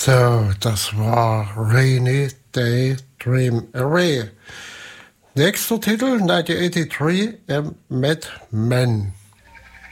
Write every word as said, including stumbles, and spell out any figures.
So, das war Rainy Day Dream Away. Nächster Titel neunzehnhundertdreiundachtzig, A Mad Man.